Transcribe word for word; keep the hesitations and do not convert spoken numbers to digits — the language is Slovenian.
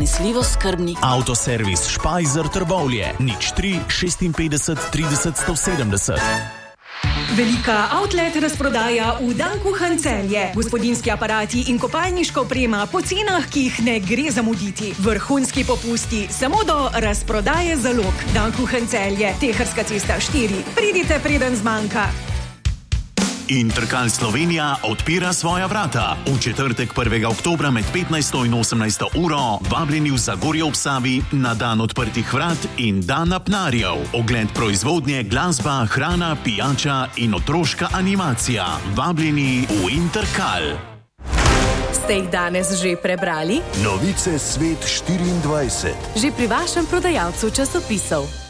zanesljivo skrbni. Avtoservis Špajzer Trbovlje, nič tri šestinpetdeset trideset sto sedemdeset. Velika outlet razprodaja v Danku Hancelje. Gospodinjski aparati in kopalniška oprema po cenah, ki jih ne gre zamuditi. Vrhunski popusti samo do razprodaje zalog. Danku Hancelje, Teharska cesta štiri. Pridite, preden zmanjka. Interkal Slovenija odpira svoja vrata. V četrtek prvega oktobra med petnajsto in osemnajsto uro vabljeni v Zagorje ob Savi na dan odprtih vrat in dan apnarjev. Ogled proizvodnje, glasba, hrana, pijača in otroška animacija. Vabljeni v Interkal. Ste jih danes že prebrali? Novice Svet štiriindvajset. Že pri vašem prodajalcu časopisov.